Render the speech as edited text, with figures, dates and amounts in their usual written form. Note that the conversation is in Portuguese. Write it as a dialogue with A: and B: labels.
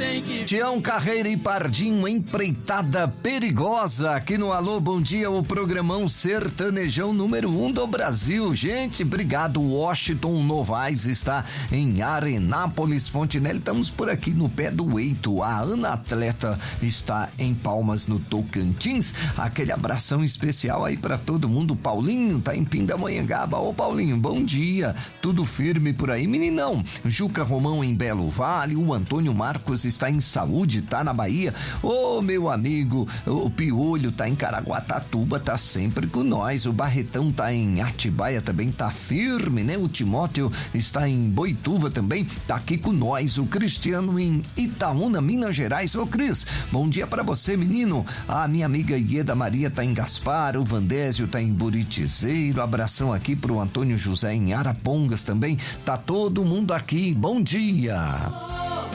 A: Tião Carreira e Pardinho, empreitada perigosa aqui no Alô Bom Dia, o programão sertanejão número 1 do Brasil. Gente, obrigado. Washington Novaes está em Arenápolis, Fontenelle. Estamos por aqui no pé do Eito. A Ana Atleta está em Palmas, no Tocantins. Aquele abração especial aí pra todo mundo. O Paulinho tá em Pindamonhangaba. Ô Paulinho, bom dia. Tudo firme por aí, meninão? Juca Romão em Belo Vale. O Antônio Marcos está em Saúde, tá na Bahia. Ô meu amigo, o Piolho tá em Caraguatatuba, tá sempre com nós. O Barretão tá em Atibaia, também tá firme, né? O Timóteo está em Boituva também, tá aqui com nós. O Cristiano em Itaúna, Minas Gerais. Ô Cris, bom dia pra você, menino. A minha amiga Ieda Maria tá em Gaspar, o Vandésio tá em Buritizeiro. Abração aqui pro Antônio José em Arapongas também. Tá todo mundo aqui. Bom dia.